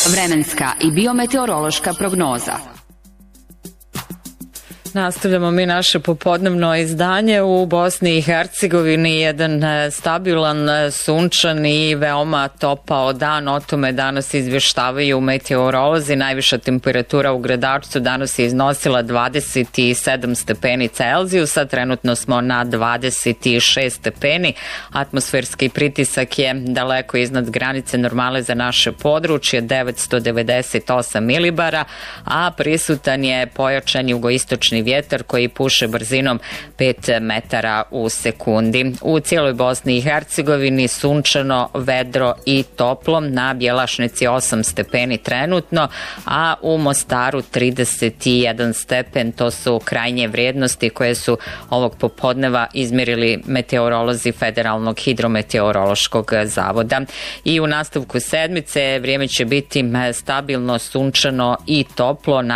Vremenska i biometeorološka prognoza. Nastavljamo mi naše popodnevno izdanje. U Bosni i Hercegovini jedan stabilan, sunčan i veoma topao dan. O tome danas izvještavaju meteorolozi. Najviša temperatura u Gradačcu danas je iznosila 27 stepeni Celzijusa. Trenutno smo na 26 stepeni. Atmosferski pritisak je daleko iznad granice normale za naše područje, 998 milibara, a prisutan je pojačan jugoistočni vjetar koji puše brzinom 5 metara u sekundi. U cijeloj Bosni i Hercegovini sunčano, vedro i toplo, na Bjelašnici 8 stepeni trenutno, a u Mostaru 31 stepen. To su krajnje vrijednosti koje su ovog popodneva izmjerili meteorolozi Federalnog hidrometeorološkog zavoda. I u nastavku sedmice vrijeme će biti stabilno, sunčano i toplo,